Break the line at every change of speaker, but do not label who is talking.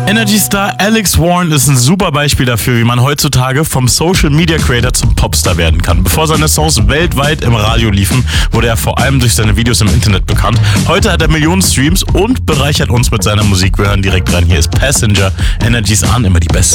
Energy Star Alex Warren ist ein super Beispiel dafür, wie man heutzutage vom Social Media Creator zum Popstar werden kann. Bevor seine Songs weltweit im Radio liefen, wurde er vor allem durch seine Videos im Internet bekannt. Heute hat er Millionen Streams und bereichert uns mit seiner Musik. Wir hören direkt rein. Hier ist Passenger, Energy's an, immer die besten.